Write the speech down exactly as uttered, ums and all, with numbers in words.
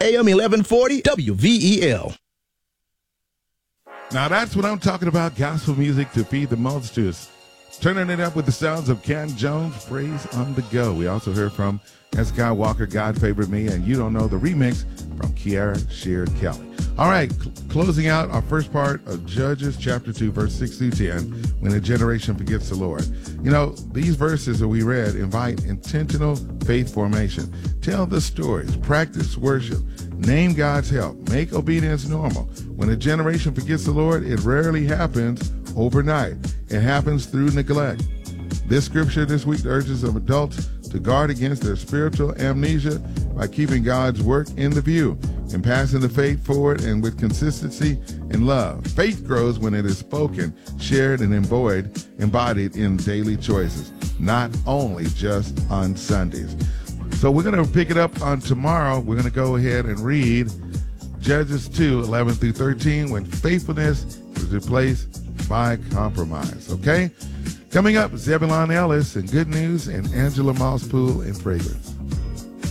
A M eleven forty W V E L. Now that's what I'm talking about, gospel music to feed the multitudes. Turning it up with the sounds of Ken Jones, Praise on the Go. We also heard from Hezekiah Walker, God Favored Me, and You Don't Know, the remix from Kiara Sheard Kelly. All right, cl- closing out our first part of Judges chapter two, verse six through ten, when a generation forgets the Lord. You know, these verses that we read invite intentional faith formation. Tell the stories, practice worship, name God's help, make obedience normal. When a generation forgets the Lord, it rarely happens overnight. It happens through neglect. This scripture this week urges of adults to guard against their spiritual amnesia by keeping God's work in the view and passing the faith forward and with consistency and love. Faith grows when it is spoken, shared, and embodied, embodied in daily choices, not only just on Sundays. So we're going to pick it up on tomorrow. We're going to go ahead and read Judges two, eleven through thirteen, when faithfulness is replaced by compromise. Okay? Coming up, Zebulon Ellis and Good News and Angela Mosspool and Fragrance.